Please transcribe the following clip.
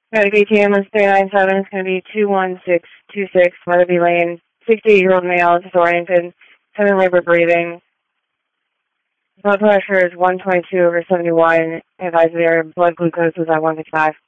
Got a BTM on 397. It's going to be 21626 Weatherby Lane. 68-year-old male, disoriented, having labor breathing. Blood pressure is 122/71. Advisory blood glucose was at 155.